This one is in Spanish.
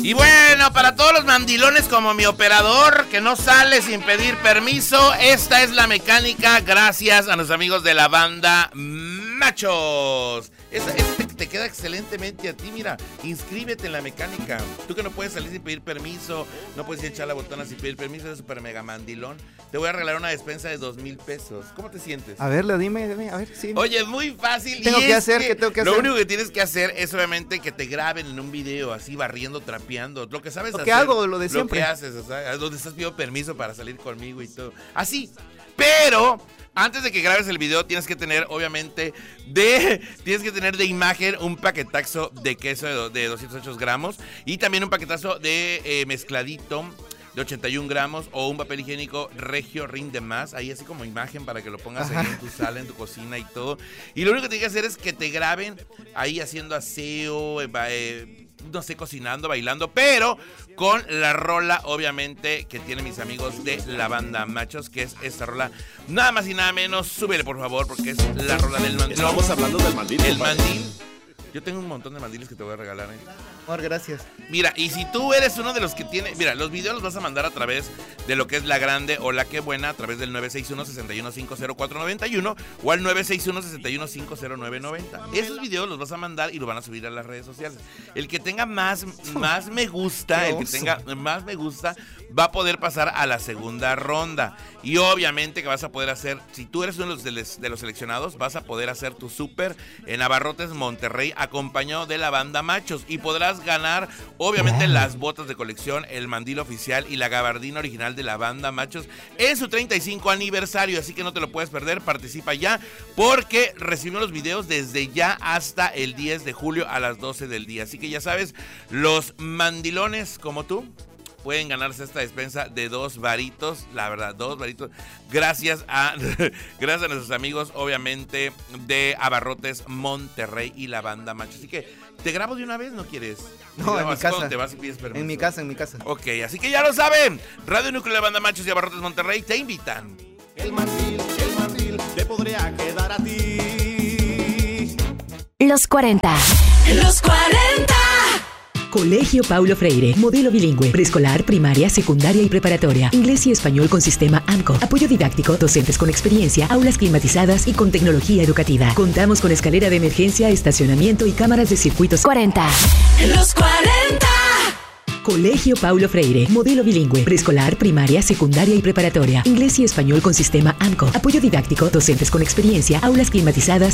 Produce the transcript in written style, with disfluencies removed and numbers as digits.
Y bueno, para todos los mandilones como mi operador, que no sale sin pedir permiso, esta es la mecánica gracias a nuestros amigos de la banda Machos. Este te queda excelentemente a ti, mira, inscríbete en la mecánica. Tú que no puedes salir sin pedir permiso, no puedes echar la botona sin pedir permiso, eres super mega mandilón. Te voy a regalar una despensa de 2,000 pesos. ¿Cómo te sientes? A ver, dime, a ver, sí. Oye, muy fácil. ¿Qué tengo que hacer? Lo único que tienes que hacer es obviamente que te graben en un video así barriendo, trapeando, lo que sabes hacer. Lo que hago, lo de siempre. Lo que haces, o sea, donde estás pidiendo permiso para salir conmigo y todo. Así, pero antes de que grabes el video tienes que tener obviamente de imagen un paquetazo de queso de 208 gramos y también un paquetazo de mezcladito de 81 gramos o un papel higiénico Regio Rinde Más, ahí así como imagen para que lo pongas ahí en tu sala, en tu cocina y todo. Y lo único que tienes que hacer es que te graben ahí haciendo aseo, no sé, cocinando, bailando, pero con la rola, obviamente, que tienen mis amigos de la banda Machos, que es esta rola, nada más y nada menos, súbele por favor, porque es la rola del mandil. Estamos hablando del mandil. El mandil. Yo tengo un montón de mandiles que te voy a regalar, Amor, gracias. Mira, y si tú eres uno de los que tiene... Mira, los videos los vas a mandar a través de lo que es La Grande o La Que Buena, a través del 961-6150-491 o al 961-6150-990. Esos videos los vas a mandar y los van a subir a las redes sociales. El que tenga más me gusta, va a poder pasar a la segunda ronda. Y obviamente que vas a poder hacer, si tú eres uno de los seleccionados, vas a poder hacer tu súper en Abarrotes Monterrey acompañado de la banda Machos y podrás ganar obviamente las botas de colección, el mandil oficial y la gabardina original de la banda Machos en su 35 aniversario, así que no te lo puedes perder, participa ya porque recibimos los videos desde ya hasta el 10 de julio a las 12 del día, así que ya sabes, los mandilones como tú pueden ganarse esta despensa de 2 varitos, la verdad, 2 varitos, gracias a nuestros amigos, obviamente, de Abarrotes Monterrey y la banda Machos. Así que, ¿te grabo de una vez? ¿No quieres? No, en mi casa. Te vas y pides permiso. En mi casa. Ok, así que ya lo saben, Radio Núcleo, la banda Machos y Abarrotes Monterrey te invitan. El mandil, te podría quedar a ti. Los 40. Los 40. Colegio Paulo Freire, modelo bilingüe, preescolar, primaria, secundaria y preparatoria, inglés y español con sistema AMCO, apoyo didáctico, docentes con experiencia, aulas climatizadas y con tecnología educativa. Contamos con escalera de emergencia, estacionamiento y cámaras de circuitos. 40. Los 40. Colegio Paulo Freire, modelo bilingüe, preescolar, primaria, secundaria y preparatoria, inglés y español con sistema AMCO, apoyo didáctico, docentes con experiencia, aulas climatizadas